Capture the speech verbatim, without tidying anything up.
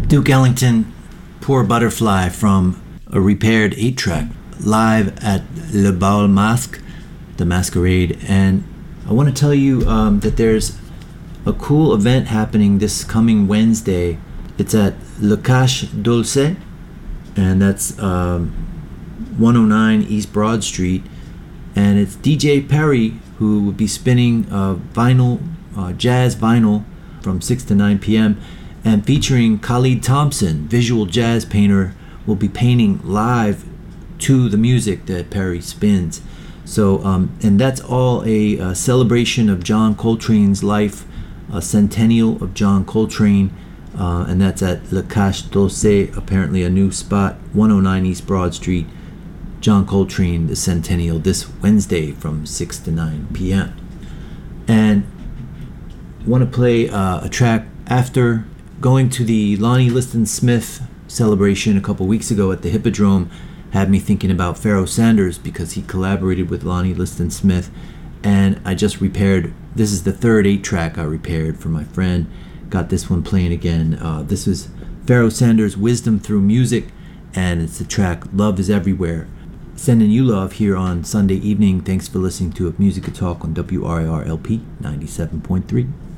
Duke Ellington, Poor Butterfly from a repaired eight track live at Le Bal Masque, the Masquerade. And I want to tell you um, that there's a cool event happening this coming Wednesday. It's at Le Cache Dulce, and that's um, one oh nine East Broad Street. And it's D J Perry who will be spinning uh, vinyl, uh, jazz vinyl from six to nine p.m. and featuring Khalid Thompson, visual jazz painter, will be painting live to the music that Perry spins. So, um, and that's all a, a celebration of John Coltrane's life, a centennial of John Coltrane, uh, and that's at Le Cache Dulce, apparently a new spot, one oh nine East Broad Street. John Coltrane, the centennial, this Wednesday from six to nine p.m. And want to play uh, a track after going to the Lonnie Liston Smith celebration a couple weeks ago at the Hippodrome. Had me thinking about Pharoah Sanders because he collaborated with Lonnie Liston Smith, and I just repaired, this is the third eight track I repaired for my friend. Got this one playing again. Uh, this is Pharoah Sanders' Wisdom Through Music, and it's the track Love Is Everywhere. Sending you love here on Sunday evening. Thanks for listening to Musica Talk on W R I R L P ninety-seven point three.